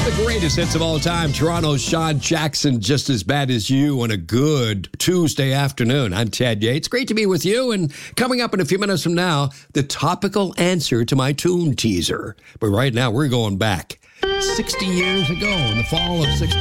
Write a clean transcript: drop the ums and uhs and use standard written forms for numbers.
The greatest hits of all time. Toronto's Sean Jackson, Just As Bad As You, on a good Tuesday afternoon. I'm Ted Yates. Great to be with you. And coming up in a few minutes from now, the topical answer to my tune teaser. But right now, we're going back 60 years ago, in the fall of 60.